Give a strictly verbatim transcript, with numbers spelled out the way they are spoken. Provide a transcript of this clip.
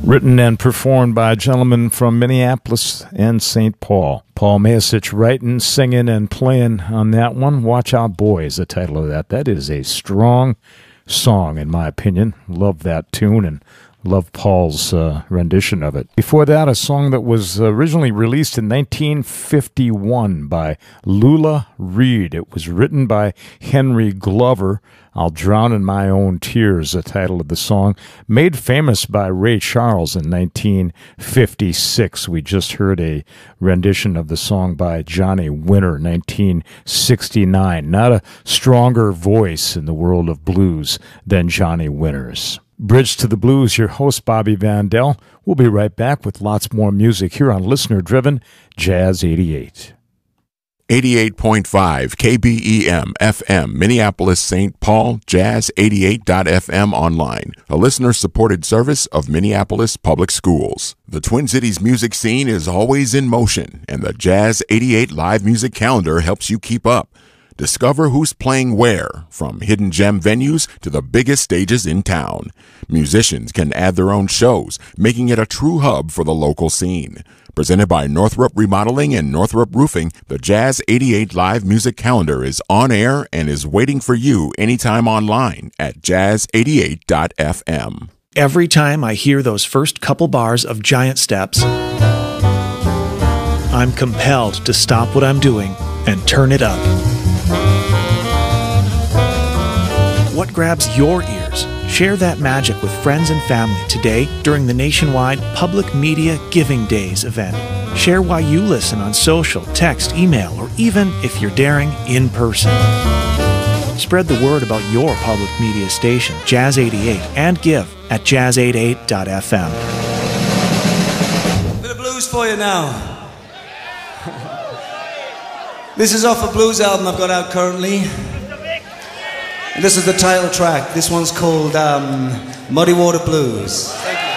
Written and performed by a gentleman from Minneapolis and Saint Paul. Paul Mayasich writing, singing, and playing on that one. Watch Out Boy is the title of that. That is a strong song, in my opinion. Love that tune and love Paul's uh, rendition of it. Before that, a song that was originally released in nineteen fifty-one by Lula Reed. It was written by Henry Glover. I'll Drown in My Own Tears, the title of the song. Made famous by Ray Charles in nineteen fifty-six. We just heard a rendition of the song by Johnny Winter, nineteen sixty-nine. Not a stronger voice in the world of blues than Johnny Winter's. Bridge to the Blues, your host, Bobby Vandell. We'll be right back with lots more music here on listener-driven Jazz eighty-eight. eighty-eight point five K B E M F M, Minneapolis, Saint Paul, Jazz eighty-eight dot F M online, a listener-supported service of Minneapolis Public Schools. The Twin Cities music scene is always in motion, and the Jazz eighty-eight live music calendar helps you keep up. Discover who's playing where, from hidden gem venues to the biggest stages in town. Musicians can add their own shows, making it a true hub for the local scene. Presented by Northrop Remodeling and Northrop Roofing, the Jazz eighty-eight live music calendar is on air and is waiting for you anytime online at jazz eighty-eight dot F M. Every time I hear those first couple bars of Giant Steps, I'm compelled to stop what I'm doing and turn it up. What grabs your ears? Share that magic with friends and family today during the nationwide Public Media Giving Days event. Share why you listen on social, text, email, or even, if you're daring, in person. Spread the word about your public media station, Jazz eighty-eight, and give at jazz eighty-eight dot F M. Bit of blues for you now. This is off a blues album I've got out currently. And this is the title track. This one's called um, Muddy Water Blues. Thank you.